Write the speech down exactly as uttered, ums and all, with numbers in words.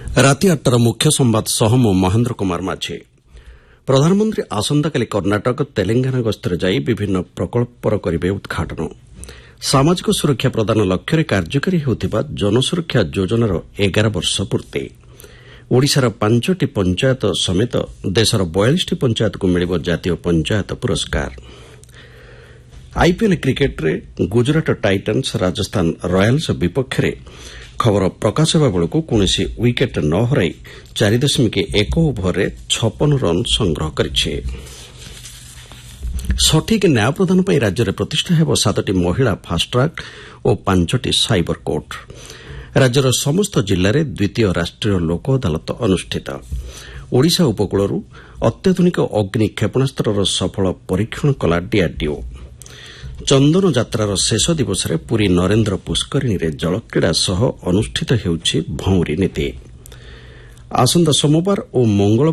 ରାତି ଆଠଟାର ମୁଖ୍ୟ ସମ୍ବାଦ ସହ ମୁଁ ମହେନ୍ଦ୍ର କୁମାର ମାଝୀ। ପ୍ରଧାନମନ୍ତ୍ରୀ ଆସନ୍ତାକାଲି କର୍ଣ୍ଣାଟକ ତେଲେଙ୍ଗାନା ଗସ୍ତରେ ଯାଇ ବିଭିନ୍ନ ପ୍ରକଳ୍ପର କରିବେ ଉଦ୍ଘାଟନ। ସାମାଜିକ ସୁରକ୍ଷା ପ୍ରଦାନ ଲକ୍ଷ୍ୟରେ କାର୍ଯ୍ୟକାରୀ ହେଉଥିବା ଜନସୁରକ୍ଷା ଯୋଜନାର ଏଗାର ବର୍ଷ ପୂର୍ତ୍ତି। ଓଡ଼ିଶାର ପାଞ୍ଚଟି ପଞ୍ଚାୟତ ସମେତ ଦେଶର ବୟାଳିଶଟି ପଞ୍ଚାୟତକୁ ମିଳିବ ଜାତୀୟ ପଞ୍ଚାୟତ ପୁରସ୍କାର। ଆଇପିଏଲ୍ କ୍ରିକେଟ୍ରେ ଗୁଜରାଟ ଟାଇଟାନ୍ସ ରାଜସ୍ଥାନ ରୟାଲ୍ସ ବିପକ୍ଷରେ ଖବର ପ୍ରକାଶ ହେବା ବେଳକୁ କୌଣସି ୱିକେଟ୍ ନ ହରାଇ ଚାରି ଦଶମିକ ଏକ ଓଭରରେ ଛପନ ରନ୍ ସଂଗ୍ରହ କରିଛି। ସଠିକ୍ ନ୍ୟାୟ ପ୍ରଦାନ ପାଇଁ ରାଜ୍ୟରେ ପ୍ରତିଷ୍ଠା ହେବ ସାତଟି ମହିଳା ଫାଷ୍ଟ୍ରାକ୍ ଓ ପାଞ୍ଚଟି ସାଇବର କୋର୍ଟ। ରାଜ୍ୟର ସମସ୍ତ ଜିଲ୍ଲାରେ ଦ୍ୱିତୀୟ ରାଷ୍ଟ୍ରୀୟ ଲୋକ ଅଦାଲତ ଅନୁଷ୍ଠିତ। ଓଡ଼ିଶା ଉପକୂଳରୁ ଅତ୍ୟାଧୁନିକ ଅଗ୍ନି କ୍ଷେପଣାସ୍ତ୍ରର ସଫଳ ପରୀକ୍ଷଣ କଲା ଡିଆର୍ଡିଓ। ଚନ୍ଦନ ଯାତ୍ରାର ଶେଷ ଦିବସରେ ପୁରୀ ନରେନ୍ଦ୍ର ପୁଷ୍କରିଣୀରେ ଜଳକ୍ରୀଡ଼ା ସହ ଅନୁଷ୍ଠିତ ହେଉଛି ଭଉଁରୀ ନୀତି। ଆସନ୍ତା ସୋମବାର ଓ ମଙ୍ଗଳବାର